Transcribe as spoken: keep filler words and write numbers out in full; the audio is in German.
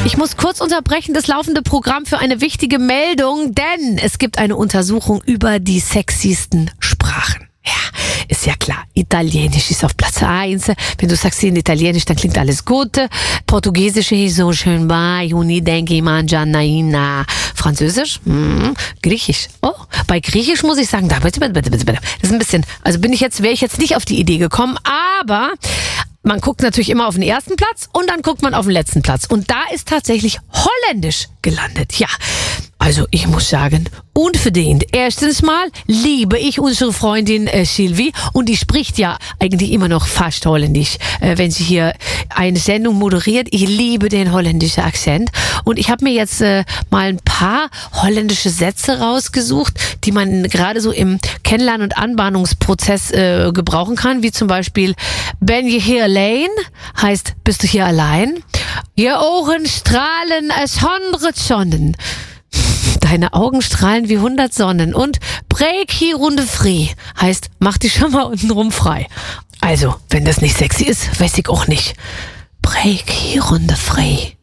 Ich muss kurz unterbrechen, das laufende Programm für eine wichtige Meldung, denn es gibt eine Untersuchung über die sexiesten Sprachen. Ja, ist ja klar. Italienisch ist auf Platz eins. Wenn du sagst in Italienisch, dann klingt alles gut. Portugiesisch ist so schön bei Uni denki mangianaina. Französisch? Hm. Griechisch. Oh, bei Griechisch muss ich sagen, da bitte, bitte, bitte, bitte. Das ist ein bisschen, also bin ich jetzt, wäre ich jetzt nicht auf die Idee gekommen, aber man guckt natürlich immer auf den ersten Platz und dann guckt man auf den letzten Platz. Und da ist tatsächlich Holländisch gelandet. Ja, also ich muss sagen, unverdient. Erstens mal liebe ich unsere Freundin äh, Sylvie und die spricht ja eigentlich immer noch fast Holländisch, äh, wenn sie hier eine Sendung moderiert. Ich liebe den holländischen Akzent und ich habe mir jetzt äh, mal ein paar holländische Sätze rausgesucht, die man gerade so im Kennenlernen- und Anbahnungsprozess äh, gebrauchen kann, wie zum Beispiel ben je hier alleen, heißt bist du hier allein? Je Augen strahlen als hundert Sonnen. Deine Augen strahlen wie hundert Sonnen. Und break hier runde frei heißt, mach dich schon mal untenrum frei. Also, wenn das nicht sexy ist, weiß ich auch nicht. Break hier runde frei.